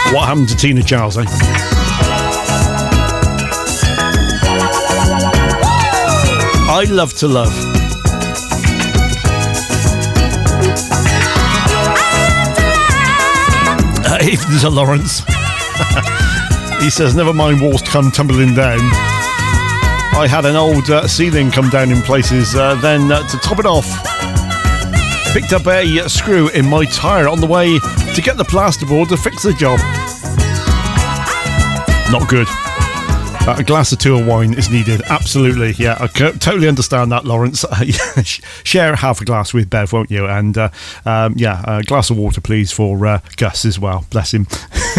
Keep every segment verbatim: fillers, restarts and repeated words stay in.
What happened to Tina Charles, eh? I love to love. Uh, Even's a Lawrence. He says, never mind walls come tumbling down. I had an old uh, ceiling come down in places. Uh, then uh, to top it off, picked up a uh, screw in my tyre on the way to get the plasterboard to fix the job. Not good. Uh, a glass or two of wine is needed. Absolutely, yeah. I c- totally understand that, Lawrence. Uh, yeah, share half a glass with Bev, won't you? And uh, um, yeah, a glass of water, please, for uh, Gus as well. Bless him.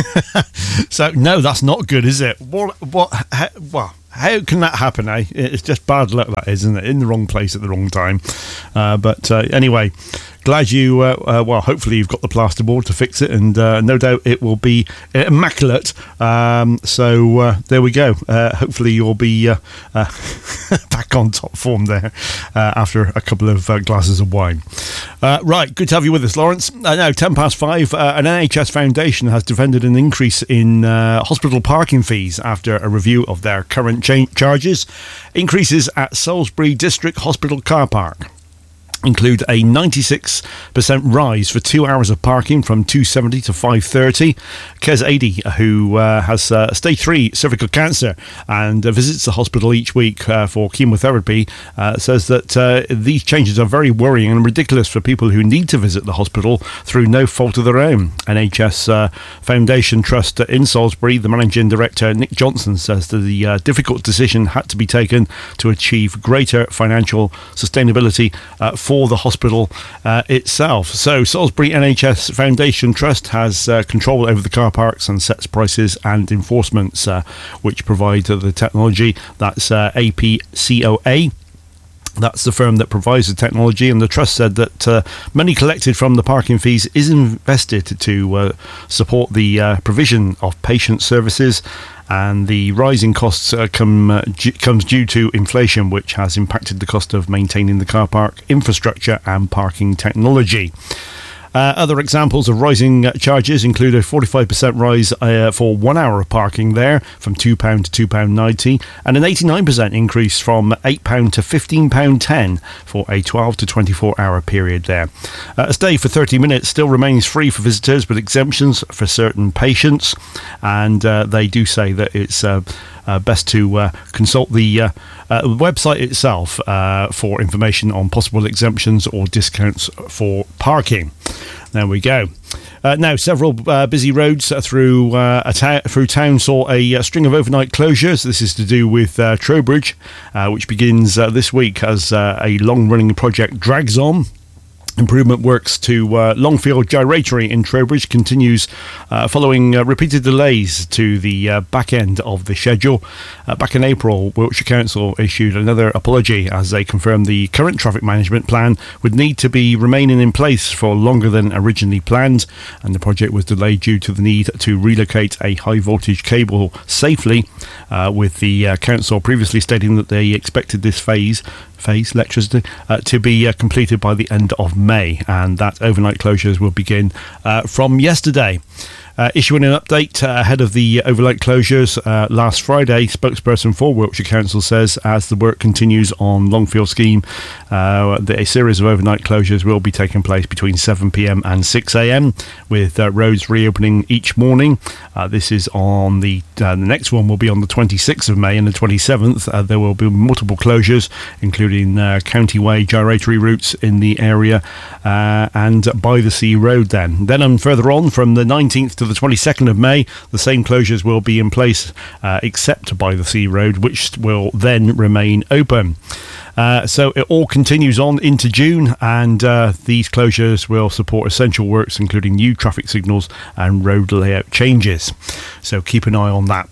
So, no, that's not good, is it? What? What? How, well, how can that happen, eh? It's just bad luck, that is, isn't it? In the wrong place at the wrong time. Uh, but uh, anyway, glad you, uh, uh, well, hopefully you've got the plasterboard to fix it, and uh, no doubt it will be immaculate. Um, so uh, there we go. Uh, hopefully you'll be uh, uh, back on top form there uh, after a couple of uh, glasses of wine. Uh, right, good to have you with us, Lawrence. Uh, now, ten past five, uh, an N H S foundation has defended an increase in uh, hospital parking fees after a review of their current cha- charges. Increases at Salisbury District Hospital car park include a ninety-six percent rise for two hours of parking from two seventy to five thirty. Kez Adi, who uh, has uh, stage three cervical cancer and uh, visits the hospital each week uh, for chemotherapy, uh, says that uh, these changes are very worrying and ridiculous for people who need to visit the hospital through no fault of their own. N H S uh, Foundation Trust in Salisbury, the managing director Nick Johnson, says that the uh, difficult decision had to be taken to achieve greater financial sustainability uh, for for the hospital uh, itself. So Salisbury N H S Foundation Trust has uh, control over the car parks and sets prices and enforcements, uh, which provide uh, the technology. That's uh, A P C O A. That's the firm that provides the technology, and the trust said that uh, money collected from the parking fees is invested to uh, support the uh, provision of patient services, and the rising costs uh, come uh, d- comes due to inflation, which has impacted the cost of maintaining the car park infrastructure and parking technology. Uh, other examples of rising uh, charges include a forty-five percent rise uh, for one hour of parking there, from two pounds to two pounds ninety, and an eighty-nine percent increase from eight pounds to fifteen pounds ten for a twelve to twenty-four hour period there. Uh, a stay for thirty minutes still remains free for visitors, with exemptions for certain patients, and uh, they do say that it's uh, Uh, best to uh, consult the uh, uh, website itself uh, for information on possible exemptions or discounts for parking. There we go. Uh, now, several uh, busy roads through uh, a ta- through town saw a, a string of overnight closures. This is to do with uh, Trowbridge, uh, which begins uh, this week as uh, a long-running project drags on. Improvement works to uh, Longfield Gyratory in Trowbridge continues uh, following uh, repeated delays to the uh, back end of the schedule. Uh, back in April, Wiltshire Council issued another apology as they confirmed the current traffic management plan would need to be remaining in place for longer than originally planned, and the project was delayed due to the need to relocate a high voltage cable safely, uh, with the uh, council previously stating that they expected this phase phase electricity uh, to be uh, completed by the end of May, and that overnight closures will begin uh, from yesterday. Uh, issuing an update uh, ahead of the overnight closures uh, last Friday, spokesperson for Wiltshire Council says as the work continues on Longfield scheme, uh, that a series of overnight closures will be taking place between seven p.m. and six a.m. with uh, roads reopening each morning. Uh, this is on the uh, the next one will be on the twenty-sixth of May, and the twenty-seventh uh, there will be multiple closures, including uh, County Way gyratory routes in the area uh, and By the Sea Road. Then, then and further on from the nineteenth to the twenty-second of May, the same closures will be in place uh, except By the Sea Road, which will then remain open. Uh, so it all continues on into June, and uh, these closures will support essential works including new traffic signals and road layout changes. So keep an eye on that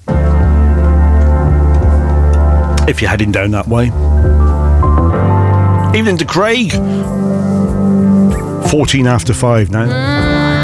if you're heading down that way. Evening to Craig. fourteen after five now.